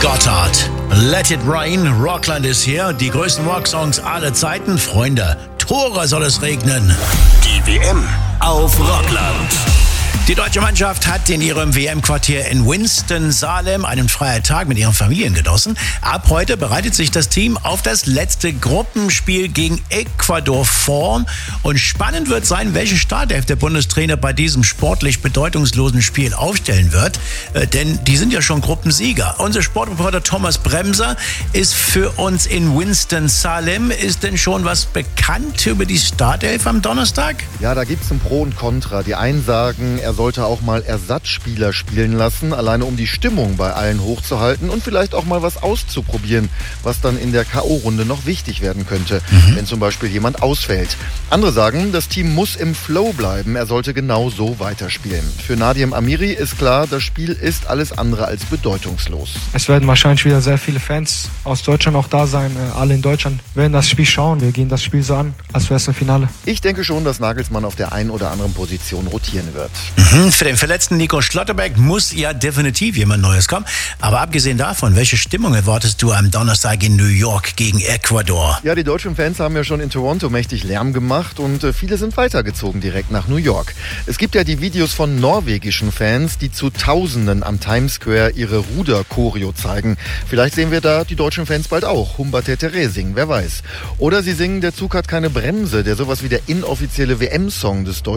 Gotthard. Let It Rain, Rockland ist hier. Die größten Rocksongs aller Zeiten. Freunde, Tore soll es regnen. Die WM auf Rockland. Die deutsche Mannschaft hat in ihrem WM-Quartier in Winston-Salem einen freien Tag mit ihren Familien genossen. Ab heute bereitet sich das Team auf das letzte Gruppenspiel gegen Ecuador vor. Und spannend wird sein, welche Startelf der Bundestrainer bei diesem sportlich bedeutungslosen Spiel aufstellen wird. Denn die sind ja schon Gruppensieger. Unser Sportreporter Thomas Bremser ist für uns in Winston-Salem. Ist denn schon was bekannt über die Startelf am Donnerstag? Ja, da gibt es ein Pro und Contra. Die einen sagen, er sollte auch mal Ersatzspieler spielen lassen, alleine um die Stimmung bei allen hochzuhalten und vielleicht auch mal was auszuprobieren, was dann in der K.O.-Runde noch wichtig werden könnte, wenn zum Beispiel jemand ausfällt. Andere sagen, das Team muss im Flow bleiben, er sollte genau so weiterspielen. Für Nadim Amiri ist klar, das Spiel ist alles andere als bedeutungslos. Es werden wahrscheinlich wieder sehr viele Fans aus Deutschland auch da sein. Alle in Deutschland werden das Spiel schauen. Wir gehen das Spiel so an, als wäre es ein Finale. Ich denke schon, dass Nagelsmann auf der einen oder anderen Position rotieren wird. Für den verletzten Nico Schlotterbeck muss ja definitiv jemand Neues kommen. Aber abgesehen davon, welche Stimmung erwartest du am Donnerstag in New York gegen Ecuador? Ja, die deutschen Fans haben ja schon in Toronto mächtig Lärm gemacht und viele sind weitergezogen direkt nach New York. Es gibt ja die Videos von norwegischen Fans, die zu Tausenden am Times Square ihre Ruder-Choreo zeigen. Vielleicht sehen wir da die deutschen Fans bald auch Humberto singen, wer weiß. Oder sie singen Der Zug hat keine Bremse, der sowas wie der inoffizielle WM-Song des